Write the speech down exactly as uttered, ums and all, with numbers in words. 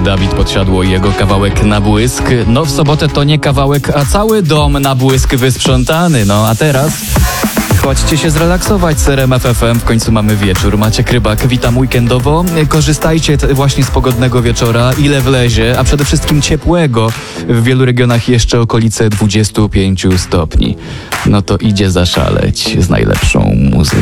Dawid Podsiadło i jego kawałek Na błysk. No w sobotę to nie kawałek, a cały dom na błysk wysprzątany. No a teraz chodźcie się zrelaksować z R M F F M. W końcu mamy wieczór. Maciek Rybak, witam weekendowo. Korzystajcie t- właśnie z pogodnego wieczora, ile wlezie, a przede wszystkim ciepłego. W wielu regionach jeszcze okolice dwudziestu pięciu stopni. No to idzie zaszaleć z najlepszą muzyką.